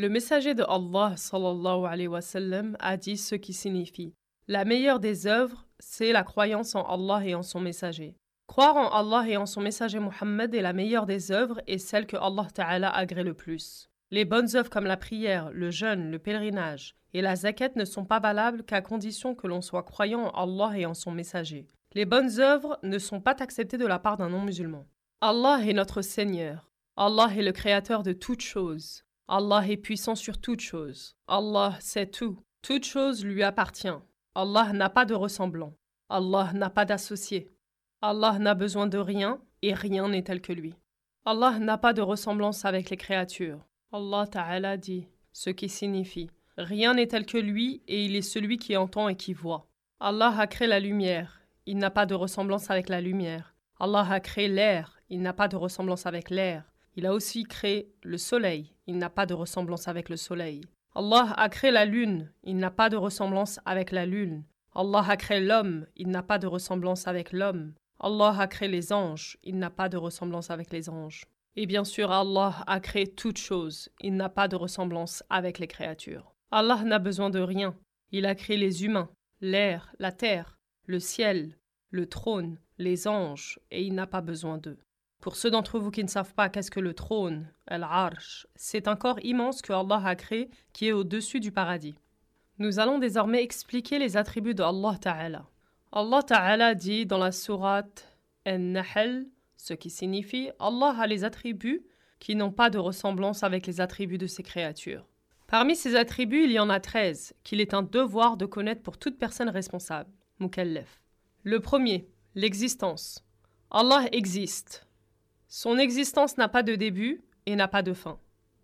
Le messager de Allah sallallahu alayhi wa sallam a dit ce qui signifie: la meilleure des œuvres, c'est la croyance en Allah et en son messager. Croire en Allah et en son messager Muhammad est la meilleure des œuvres et celle que Allah Ta'ala agrée le plus. Les bonnes œuvres comme la prière, le jeûne, le pèlerinage et la zakat ne sont pas valables qu'à condition que l'on soit croyant en Allah et en son messager. Les bonnes œuvres ne sont pas acceptées de la part d'un non-musulman. Allah est notre Seigneur. Allah est le créateur de toutes choses. Allah est puissant sur toutes choses. Allah sait tout. Toute chose lui appartient. Allah n'a pas de ressemblant. Allah n'a pas d'associé. Allah n'a besoin de rien et rien n'est tel que lui. Allah n'a pas de ressemblance avec les créatures. Allah Ta'ala dit, ce qui signifie: rien n'est tel que lui et il est celui qui entend et qui voit. Allah a créé la lumière. Il n'a pas de ressemblance avec la lumière. Allah a créé l'air. Il n'a pas de ressemblance avec l'air. Il a aussi créé le soleil. Il n'a pas de ressemblance avec le soleil. Allah a créé la lune. Il n'a pas de ressemblance avec la lune. Allah a créé l'homme. Il n'a pas de ressemblance avec l'homme. Allah a créé les anges. Il n'a pas de ressemblance avec les anges. Et bien sûr, Allah a créé toutes choses. Il n'a pas de ressemblance avec les créatures. Allah n'a besoin de rien. Il a créé les humains, l'air, la terre, le ciel, le trône, les anges, et il n'a pas besoin d'eux. Pour ceux d'entre vous qui ne savent pas qu'est-ce que le trône, Al-Arsh, c'est un corps immense que Allah a créé qui est au-dessus du paradis. Nous allons désormais expliquer les attributs de Allah Ta'ala. Allah Ta'ala dit dans la sourate An-Nahl, ce qui signifie: Allah a les attributs qui n'ont pas de ressemblance avec les attributs de ses créatures. Parmi ces attributs, il y en a 13 qu'il est un devoir de connaître pour toute personne responsable, mukallaf. Le premier, l'existence. Allah existe. Son existence n'a pas de début et n'a pas de fin.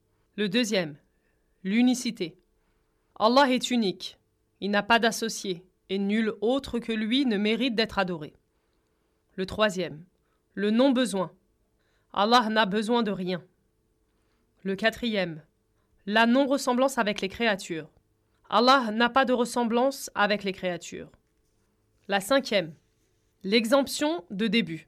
Le deuxième, l'unicité. Allah est unique. Il n'a pas d'associé et nul autre que lui ne mérite d'être adoré. Le troisième, le non-besoin. Allah n'a besoin de rien. Le quatrième, la non-ressemblance avec les créatures. Allah n'a pas de ressemblance avec les créatures. La cinquième, l'exemption de début.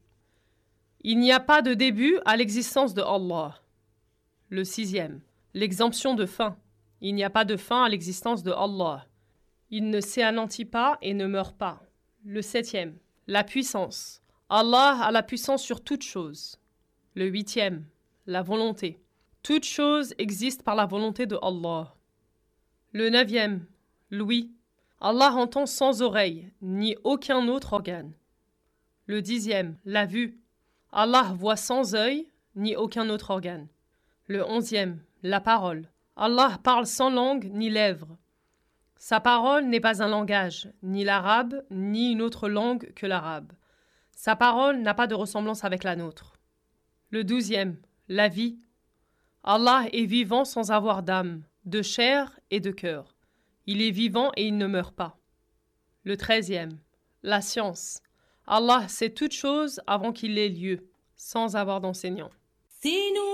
Il n'y a pas de début à l'existence de Allah. Le sixième, l'exemption de fin. Il n'y a pas de fin à l'existence de Allah. Il ne s'anéantit pas et ne meurt pas. Le septième, la puissance. Allah a la puissance sur toute chose. Le huitième, la volonté. Toute chose existe par la volonté de Allah. Le neuvième, l'ouïe. Allah entend sans oreille, ni aucun autre organe. Le dixième, la vue. Allah voit sans œil, ni aucun autre organe. Le onzième, la parole. Allah parle sans langue ni lèvres. Sa parole n'est pas un langage, ni l'arabe, ni une autre langue que l'arabe. Sa parole n'a pas de ressemblance avec la nôtre. Le douzième, la vie. Allah est vivant sans avoir d'âme, de chair et de cœur. Il est vivant et il ne meurt pas. Le treizième, la science. Allah sait toutes choses avant qu'il ait lieu, sans avoir d'enseignant.